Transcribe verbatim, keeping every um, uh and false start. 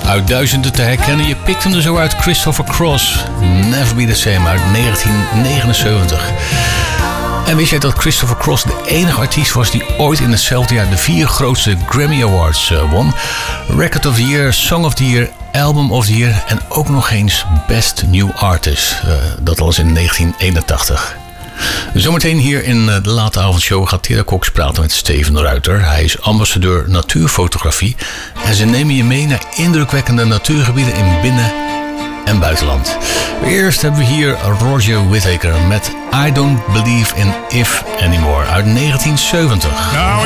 Uit duizenden te herkennen, je pikt hem er zo uit. Christopher Cross, Never Be The Same uit negentien negenenzeventig. En wist jij dat Christopher Cross de enige artiest was die ooit in hetzelfde jaar de vier grootste Grammy Awards uh, won? Record of the Year, Song of the Year, Album of the Year en ook nog eens Best New Artist. Uh, dat alles in negentien eenentachtig. Zometeen hier in de late avondshow gaat Tera Cox praten met Steven Ruiter. Hij is ambassadeur natuurfotografie en ze nemen je mee naar indrukwekkende natuurgebieden in binnen- en buitenland. Eerst hebben we hier Roger Whittaker met I Don't Believe in If Anymore uit negentien zeventig. Now